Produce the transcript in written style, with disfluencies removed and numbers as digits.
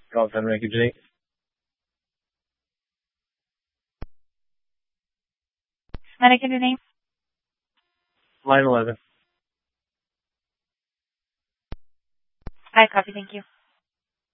Golf Henry Jake. Medic, your name? Line 11. I copy, thank you.